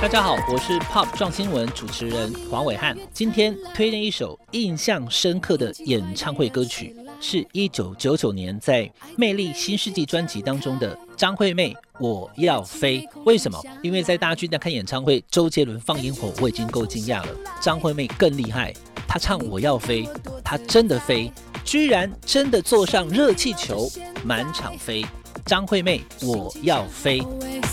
大家好，我是 Pop 撞新闻主持人黄伟汉。今天推荐一首印象深刻的演唱会歌曲，是1999年在《魅力新世纪》专辑当中的张惠妹《我要飞》。为什么？因为在大巨蛋看演唱会，周杰伦放烟火我已经够惊讶了，张惠妹更厉害，她唱《我要飞》，她真的飞，居然真的坐上热气球，满场飞。张惠妹《我要飞》。